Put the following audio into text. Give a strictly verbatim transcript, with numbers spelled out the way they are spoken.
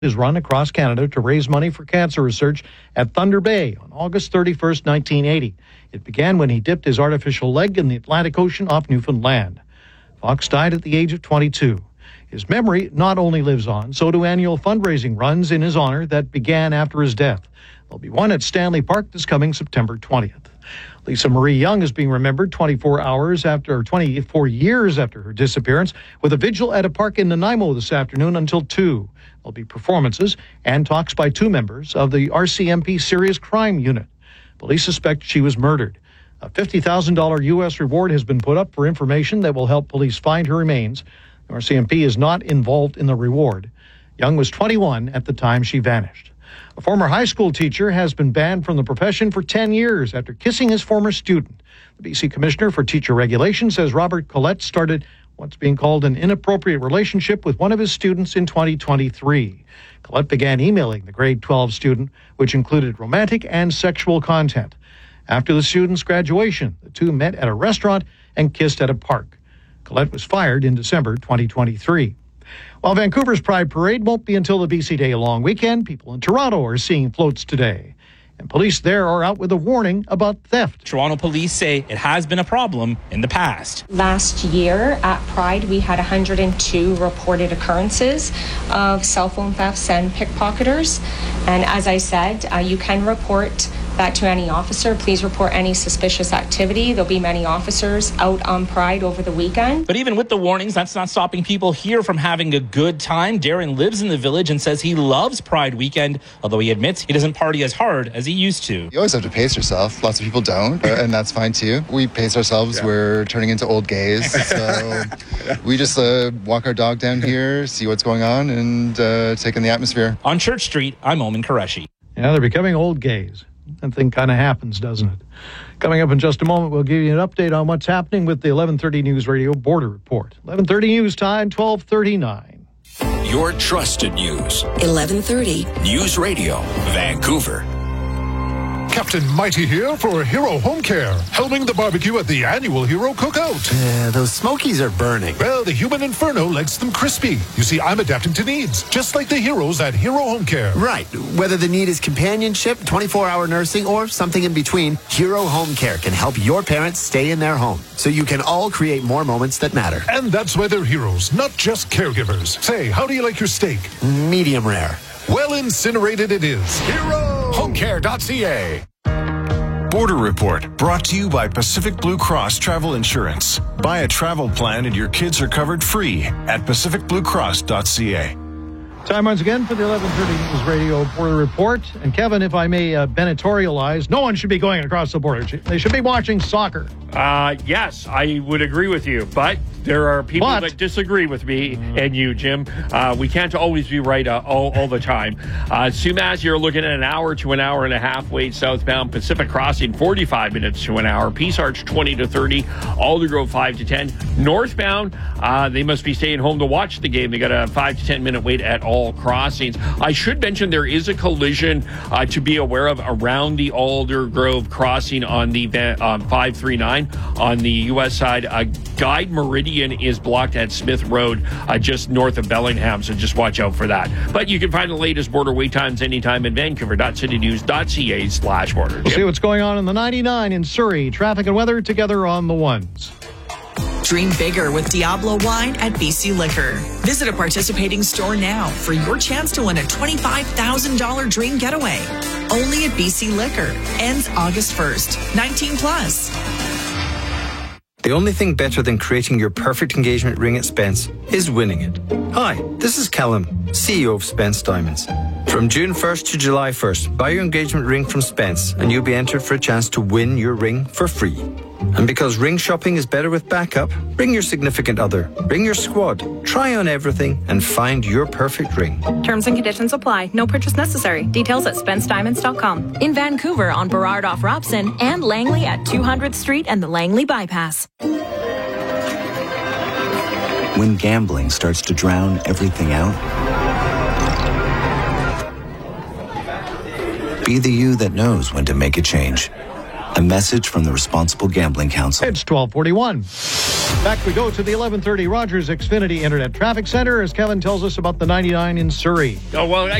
is run across Canada to raise money for cancer research at Thunder Bay on August thirty-first, nineteen eighty. It began when he dipped his artificial leg in the Atlantic Ocean off Newfoundland. Fox died at the age of twenty-two. His memory not only lives on, so do annual fundraising runs in his honor that began after his death. There'll be one at Stanley Park this coming September twentieth. Lisa Marie Young is being remembered twenty-four hours after, or twenty-four years after her disappearance, with a vigil at a park in Nanaimo this afternoon until two. There'll be performances and talks by two members of the R C M P Serious Crime Unit. Police suspect she was murdered. A fifty thousand dollars U S reward has been put up for information that will help police find her remains. The R C M P is not involved in the reward. Young was twenty-one at the time she vanished. A former high school teacher has been banned from the profession for ten years after kissing his former student. The B C Commissioner for Teacher Regulation says Robert Collette started what's being called an inappropriate relationship with one of his students in twenty twenty-three. Collette began emailing the grade twelve student, which included romantic and sexual content. After the student's graduation, the two met at a restaurant and kissed at a park. Collette was fired in December twenty twenty-three. While Vancouver's Pride Parade won't be until the B C Day long weekend, people in Toronto are seeing floats today. And police there are out with a warning about theft. Toronto police say it has been a problem in the past. Last year at Pride, we had one hundred two reported occurrences of cell phone thefts and pickpocketers. And as I said, uh, you can report that to any officer. Please report any suspicious activity. There'll be many officers out on Pride over the weekend. But even with the warnings, that's not stopping people here from having a good time. Darren lives in the village and says he loves Pride weekend, although he admits he doesn't party as hard as he used to. You always have to pace yourself. Lots of people don't, and that's fine too. We pace ourselves. Yeah. We're turning into old gays. So we just uh, walk our dog down here, see what's going on, and uh, take in the atmosphere. On Church Street, I'm Omen Qureshi. Yeah, they're becoming old gays. That thing kind of happens, doesn't it? Coming up in just a moment, we'll give you an update on what's happening with the eleven thirty News Radio Border Report. eleven thirty News Time, twelve thirty-nine. Your trusted news. eleven thirty. News Radio, Vancouver. Captain Mighty here for Hero Home Care, helming the barbecue at the annual Hero Cookout. Uh, those smokies are burning. Well, the human inferno likes them crispy. You see, I'm adapting to needs, just like the heroes at Hero Home Care. Right. Whether the need is companionship, twenty-four hour nursing, or something in between, Hero Home Care can help your parents stay in their home, so you can all create more moments that matter. And that's why they're heroes, not just caregivers. Say, how do you like your steak? Medium rare. Well incinerated it is. Hero! homecare dot c a. Border Report, brought to you by Pacific Blue Cross Travel Insurance. Buy a travel plan and your kids are covered free at pacific blue cross dot c a. Time once again for the eleven thirty News Radio Border Report. And Kevin, if I may uh, benetorialize, no one should be going across the border. They should be watching soccer. Uh, yes, I would agree with you, but there are people but, that disagree with me and you, Jim. Uh, we can't always be right uh, all, all the time. Uh, Sumas, you're looking at an hour to an hour and a half wait southbound. Pacific Crossing, forty-five minutes to an hour. Peace Arch, twenty to thirty. Aldergrove, five to ten. Northbound, uh, they must be staying home to watch the game. They got a five to ten minute wait at all crossings. I should mention there is a collision uh, to be aware of around the Aldergrove crossing on the um, five three nine on the U S side. Uh, Guide Meridian is blocked at Smith Road, uh, just north of Bellingham, so just watch out for that. But you can find the latest border wait times anytime at vancouver dot city news dot c a slash border. We'll see what's going on in the ninety-nine in Surrey. Traffic and weather together on the ones. Dream bigger with Diablo Wine at B C Liquor. Visit a participating store now for your chance to win a twenty-five thousand dollars dream getaway. Only at B C Liquor. Ends August first. nineteen plus. The only thing better than creating your perfect engagement ring at Spence is winning it. Hi, this is Callum, C E O of Spence Diamonds. From June first to July first, buy your engagement ring from Spence and you'll be entered for a chance to win your ring for free. And because ring shopping is better with backup, bring your significant other, bring your squad, try on everything and find your perfect ring. Terms and conditions apply. No purchase necessary. Details at spence diamonds dot com. In Vancouver on Burrard off Robson and Langley at two hundredth Street and the Langley Bypass. When gambling starts to drown everything out, be the you that knows when to make a change. A message from the Responsible Gambling Council. It's twelve forty-one. Back we go to the eleven thirty Rogers Xfinity Internet Traffic Center as Kevin tells us about the ninety-nine in Surrey. Oh, well,